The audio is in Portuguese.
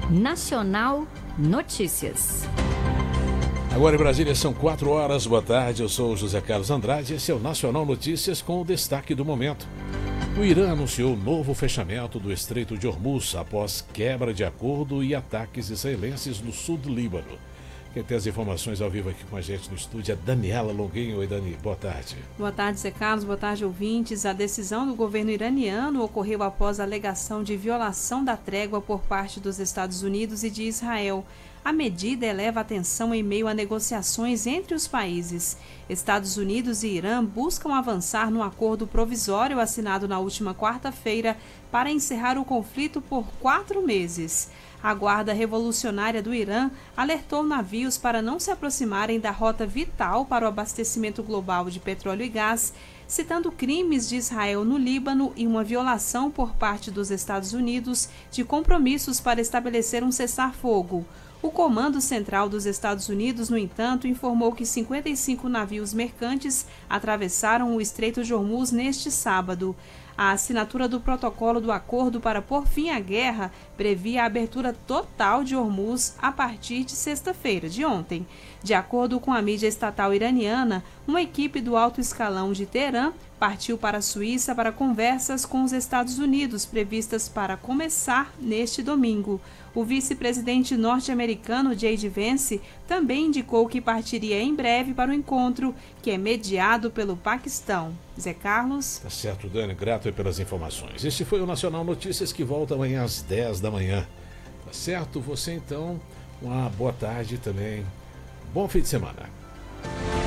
Nacional Notícias. Agora em Brasília são 4 horas. Boa tarde, eu sou o José Carlos Andrade. Esse é o Nacional Notícias com o destaque do momento. O Irã anunciou novo fechamento do Estreito de Hormuz após quebra de acordo e ataques israelenses no sul do Líbano. Quem tem as informações ao vivo aqui com a gente no estúdio é Daniela Longuinho. Oi, Dani, boa tarde. Boa tarde, Zé Carlos. Boa tarde, ouvintes. A decisão do governo iraniano ocorreu após a alegação de violação da trégua por parte dos Estados Unidos e de Israel. A medida eleva a tensão em meio a negociações entre os países. Estados Unidos e Irã buscam avançar no acordo provisório assinado na última quarta-feira para encerrar o conflito por 4 meses. A Guarda Revolucionária do Irã alertou navios para não se aproximarem da rota vital para o abastecimento global de petróleo e gás, citando crimes de Israel no Líbano e uma violação por parte dos Estados Unidos de compromissos para estabelecer um cessar-fogo. O Comando Central dos Estados Unidos, no entanto, informou que 55 navios mercantes atravessaram o Estreito de Hormuz neste sábado. A assinatura do protocolo do acordo para pôr fim à guerra previa a abertura total de Hormuz a partir de sexta-feira, de ontem. De acordo com a mídia estatal iraniana, uma equipe do alto escalão de Teherã partiu para a Suíça para conversas com os Estados Unidos, previstas para começar neste domingo. O vice-presidente norte-americano J.D. Vance também indicou que partiria em breve para o encontro, que é mediado pelo Paquistão. Zé Carlos. Tá certo, Dani, grato pelas informações. Este foi o Nacional Notícias, que volta amanhã às 10 da manhã. Tá certo? Você então, uma boa tarde também. Bom fim de semana.